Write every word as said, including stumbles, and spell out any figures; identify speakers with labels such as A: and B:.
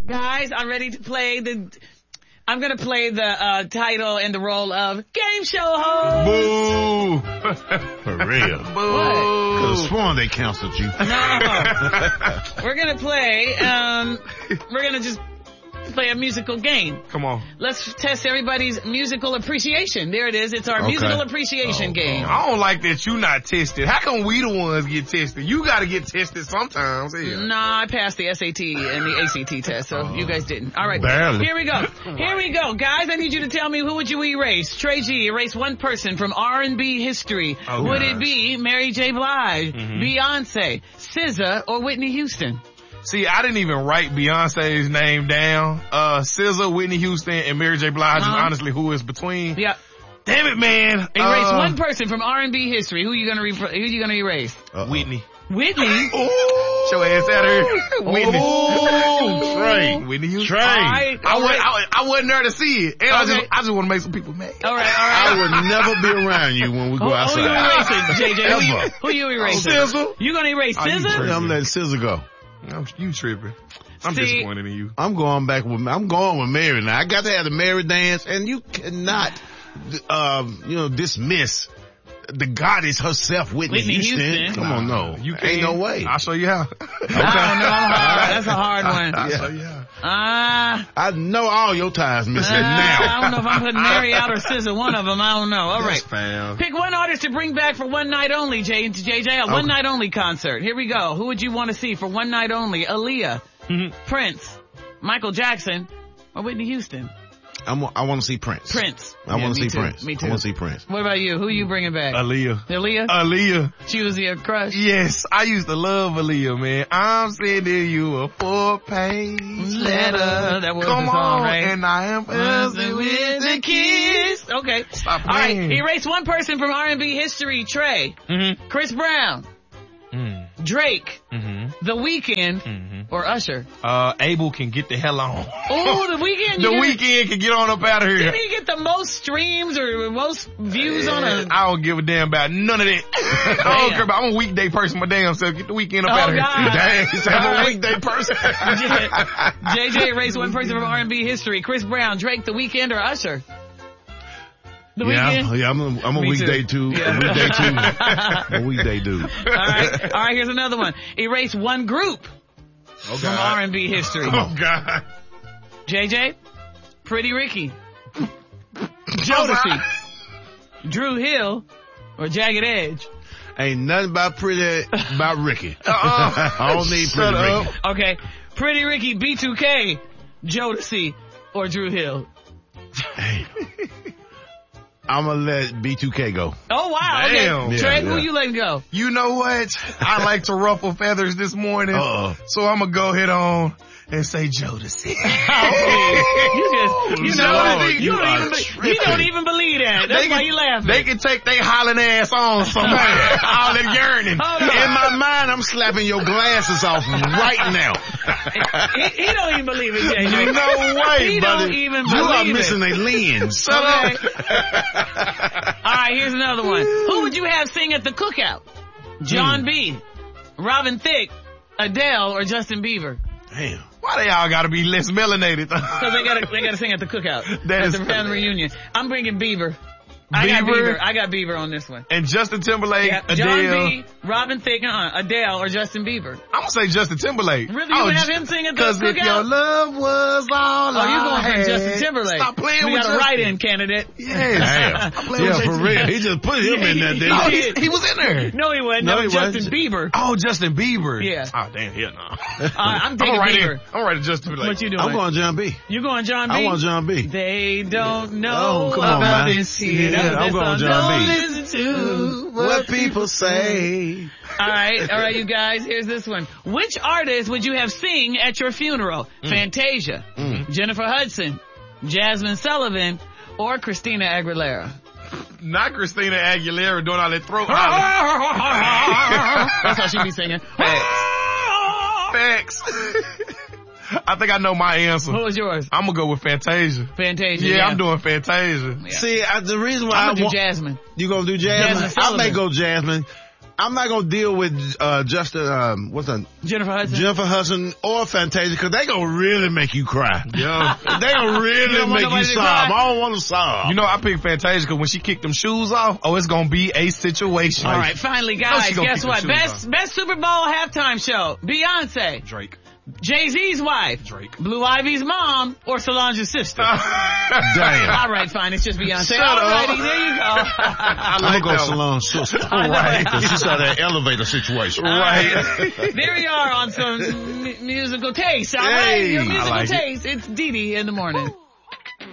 A: Guys, I'm ready to play the... I'm going to play the uh, title and the role of game show host.
B: Boo!
C: For real.
B: Boo!
C: Could have sworn they canceled you.
A: No. We're going to play, um, we're going to just play a musical game.
B: Come on.
A: Let's test everybody's musical appreciation. There it is. It's our
C: Okay.
A: musical appreciation
C: Oh,
A: game.
B: I don't like that you not tested. How come we the ones get tested? You gotta get tested sometimes. Yeah.
A: Nah, I passed the S A T and the A C T test, so you guys didn't. All right.
C: Barely.
A: Here we go. Here we go. Guys, I need you to tell me, who would you erase? Trey G, erase one person from R and B history.
B: Oh,
A: would
B: gosh.
A: it be Mary J. Blige,
B: Mm-hmm.
A: Beyonce, S Z A, or Whitney Houston?
B: See, I didn't even write Beyonce's name down. Uh, S Z A, Whitney Houston, and Mary J. Blige
A: Uh-huh.
B: is honestly who is between.
A: Yep.
B: Damn it, man.
A: Erase
B: uh,
A: one person from R and B history. Who you gonna re- who you gonna erase?
C: Uh-oh.
B: Whitney.
A: Whitney.
B: Get your ass out of here. Whitney.
C: Oh, Trey.
B: Whitney Houston.
C: Trey.
A: All right.
B: I,
A: All
B: was,
A: right.
B: I, I wasn't there to see it. And I
A: Okay.
B: just, I just want to make some people mad.
A: All right. All right.
C: I would never be around you when we go
A: Who, who
C: outside.
A: you erasing, J J? Who you,
C: Ever.
A: who you erasing?
B: S Z A.
A: You gonna erase
B: Oh, you
A: S Z A?
B: crazy.
C: I'm letting S Z A go.
B: I'm, you tripping. I'm
A: See-
B: disappointed in you.
C: I'm going back with, I'm going with Mary now. I got to have the Mary dance, and you cannot, um, you know, dismiss the goddess herself, Whitney,
A: Whitney
C: Houston.
A: Houston.
C: Come on, no.
B: You
C: Ain't
B: can't.
C: no way.
B: I'll show you how.
A: I don't know. That's a hard one.
B: I'll
C: Yeah.
B: show you how.
A: Ah.
C: I know all your ties missing
A: Uh,
C: now.
A: I don't know if I'm putting Mary out or S Z A, one of them. I don't know. All right.
B: Yes, fam.
A: Pick one artist to bring back for one night only, J J. J, a one night only concert. Here we go. Who would you want to see for one night only? Aaliyah,
B: Mhm.
A: Prince, Michael Jackson, or Whitney Houston?
C: I'm, I want to see Prince.
A: Prince.
C: I
A: Yeah,
C: want to
A: me
C: see
A: too.
C: Prince.
A: Me
C: I
A: too.
C: want to see Prince.
A: What about you? Who are you bringing back?
B: Aaliyah.
A: Aaliyah?
B: Aaliyah.
A: She was your crush?
B: Yes, I used to love Aaliyah, man. I'm sending you a four-page letter.
A: That was
B: Come
A: the song,
B: on,
A: right?
B: and I am buzzing with the kiss.
A: Okay.
B: Stop
A: All right.
B: playing.
A: Erase one person from R and B history. Trey.
B: Mm-hmm.
A: Chris Brown.
B: Mm-hmm.
A: Drake.
B: Mm-hmm.
A: The Weeknd.
B: Mm-hmm.
A: Or Usher.
B: Uh, Abel can get the hell on.
A: Oh, The Weeknd.
B: The
A: you get-
B: Weeknd can get on up out of here.
A: Didn't he get the most streams or most views on a...
B: I don't give a damn about none of that. I don't care about. I'm a weekday person. My damn self. Get the Weeknd up
A: Oh,
B: out of here.
A: God.
B: Dang, I'm
A: All
B: a
A: right.
B: weekday person.
A: J J erased one person from R and B history. Chris Brown, Drake, The Weeknd, or Usher? The
C: yeah,
A: Weeknd?
C: yeah, I'm a, I'm a
A: Me
C: weekday
A: too.
C: too.
A: Yeah.
C: A weekday too. I'm a weekday dude.
A: All right. All right, here's another one. Erase one group
C: Oh,
A: from
C: God.
A: R and B history.
B: Oh God.
A: J J, Pretty Ricky, Jodeci, Drew Hill, or Jagged Edge?
C: Ain't nothing about pretty about Ricky.
B: Uh-uh.
C: I don't need
B: Shut
C: pretty
B: up.
C: Ricky.
A: Okay. Pretty Ricky, B two K, Jodeci, or Drew Hill?
C: Hey. I'm gonna let B two K go.
A: Oh, wow.
B: Damn.
A: Okay.
C: Yeah,
A: Trey,
C: yeah.
A: who you letting go?
B: You know what? I like to ruffle feathers this morning.
C: Uh-uh.
B: So I'm gonna go ahead on and say Jodeci.
A: Oh, you just, you know
B: Lord,
A: what? You,
C: you
A: don't
C: are
A: even, be- you
C: tripping.
A: don't even believe that. That's why you laughing.
B: They can take they hollering ass on somebody. All that yearning.
A: Hold on.
C: In my mind, I'm slapping your glasses off right now.
A: he, he don't even believe it, J J.
C: No way,
A: He
C: buddy.
A: don't even
C: you are
A: believe
C: missing
A: it.
C: a lens.
B: Shut
A: Okay.
B: up.
A: All right, here's another one. Who would you have sing at the cookout? John
C: Hmm.
A: B., Robin Thicke, Adele, or Justin Bieber?
C: Damn.
B: Why they all gotta be less melanated?
A: Because they gotta, they gotta sing at the cookout.
B: That
A: at
B: is
A: the family reunion. I'm bringing Bieber. I got
B: Bieber?
A: Bieber. I got Bieber on this one.
B: And Justin Timberlake,
A: Yeah,
B: Adele.
A: John B., Robin Thicke, uh, Adele, or Justin Bieber.
B: I'm gonna say Justin Timberlake.
A: Really? You would have him sing at the
B: Cause if
A: cookout?
B: your love was all
A: Oh, you
B: I
A: going for
B: had.
A: Justin Timberlake?
B: Stop playing
A: we
B: with
A: got a
B: Justin.
A: write-in candidate.
B: Yes.
C: Damn.
B: I'm playing
C: Yeah,
B: with
C: for
B: Justin.
C: real. He just put him in there,
A: He
C: didn't
B: No,
C: he?
A: did.
B: he, he was in there.
A: No, he wasn't.
C: No,
A: that
C: he
A: was Justin
C: wasn't.
A: Bieber.
B: Oh, Justin Bieber.
A: Yeah.
B: Oh, damn, hell no.
A: Uh, I'm
B: I'm
A: taking
B: gonna write
A: Bieber.
B: it. I'm gonna write it Justin Timberlake.
A: What you doing?
C: I'm going John B.
A: You going John B?
C: I want John B.
A: They don't know
C: Oh, come on,
A: about
C: man.
A: this here.
C: Yeah, I'm
A: This
C: going
A: song.
C: John
A: Don't
C: B.
A: listen to
C: What people say.
A: All right, all right, you guys. Here's this one. Which artist would you have sing at your funeral? Fantasia,
C: Mm.
A: Jennifer Hudson, Jasmine Sullivan, or Christina Aguilera?
B: Not Christina Aguilera doing all that throat hollering.
A: That's how she be singing.
B: Facts. I think I know my answer.
A: What was yours?
B: I'm gonna go with Fantasia.
A: Fantasia.
B: Yeah,
A: Yeah,
B: I'm doing Fantasia.
A: Yeah.
C: See, I, the reason why
A: I'm
C: I
A: gonna do
C: want
A: Jasmine.
C: you gonna do Jasmine.
A: Jasmine
C: I may
A: Sullivan.
C: go Jasmine. I'm not gonna deal with uh Justin. Um, what's that?
A: Jennifer Hudson.
C: Jennifer Hudson or Fantasia, because they gonna really make you cry.
B: Yeah.
C: They gonna really
A: You
C: make you sob. I don't want to sob.
B: You know, I picked Fantasia because when she kicked them shoes off, oh, it's gonna be a situation.
A: All right, finally, guys,
B: she gonna
A: guess
B: kick
A: what?
B: them shoes
A: Best
B: off.
A: best Super Bowl halftime show: Beyonce,
B: Drake.
A: Jay-Z's wife,
B: Drake.
A: Blue Ivy's mom, or Solange's sister.
C: Damn.
A: All right, fine. It's just Beyonce.
C: Shut
A: All
C: up.
A: righty, there you go.
C: I like go Solange's sister.
A: I know.
C: Right. Because she saw that elevator situation.
B: Right.
A: There we are on some m- musical taste. All right,
C: Hey,
A: your
C: I
A: musical
B: like it.
A: taste. It's Dee Dee in the morning.